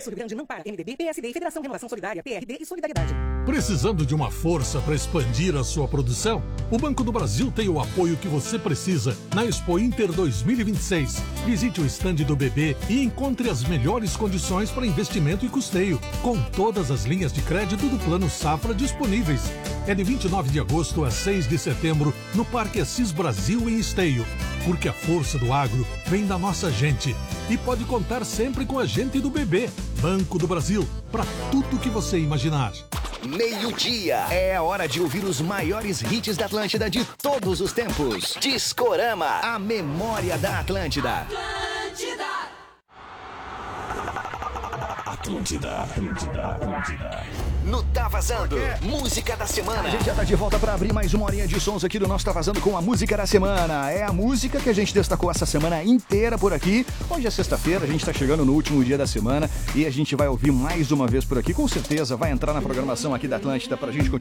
Consórcio Rio Grande não para. MDB, PSD, Federação Renovação Solidária, PRD e Solidariedade. Precisando de uma força para expandir a sua produção? O Banco do Brasil tem o apoio que você precisa na Expo Inter 2026. Visite o estande do BB e encontre as melhores condições para investimento e custeio, com todas as linhas de crédito do Plano Safra disponíveis. É de 29 de agosto a 6 de setembro, no Parque Assis Brasil, em Esteio. Porque a força do agro vem da nossa gente. E pode contar sempre com a gente do BB. Banco do Brasil, para tudo que você imaginar. Meio-dia. É a hora de ouvir os maiores hits da Atlântida de todos os tempos. Discorama, a memória da Atlântida. Atlântida. No Tá Vazando, música da semana. A gente já tá de volta pra abrir mais uma horinha de sons aqui do nosso Tá Vazando com a música da semana. É a música que a gente destacou essa semana inteira por aqui. Hoje é sexta-feira, a gente tá chegando no último dia da semana e a gente vai ouvir mais uma vez por aqui. Com certeza vai entrar na programação aqui da Atlântida pra gente continuar